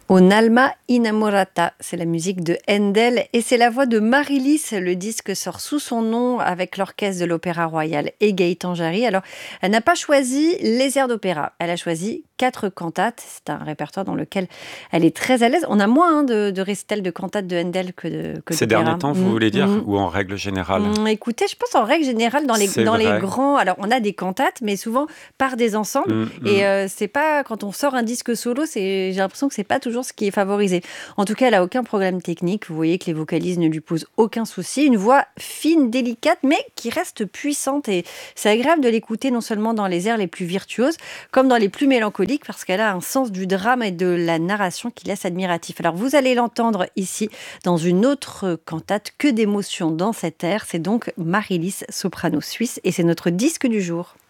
Un'alma innamorata, c'est la musique de Handel et c'est la voix de Marilis. Le disque sort sous son nom avec l'orchestre de l'Opéra Royal et Gaëtan Jarry. Alors, elle n'a pas choisi les airs d'opéra, elle a choisi 4 cantates. C'est un répertoire dans lequel elle est très à l'aise. On a moins de récitals de cantates de Handel que Ces derniers d'opéra. temps, vous voulez dire, ou en règle générale? Écoutez, je pense en règle générale C'est dans les vrai. grands. Alors, on a des cantates, mais souvent par des ensembles. Mmh Et mh. c'est pas quand on sort un disque solo, j'ai l'impression que c'est pas toujours ce qui est favorisé. En tout cas, elle a aucun problème technique. Vous voyez que les vocalises ne lui posent aucun souci. Une voix fine, délicate, mais qui reste puissante. Et c'est agréable de l'écouter non seulement dans les airs les plus virtuoses, comme dans les plus mélancoliques, parce qu'elle a un sens du drame et de la narration qui laisse admiratif. Alors, vous allez l'entendre ici dans une autre cantate, que d'émotions dans cet air. C'est donc Marilis, soprano suisse, et c'est notre disque du jour.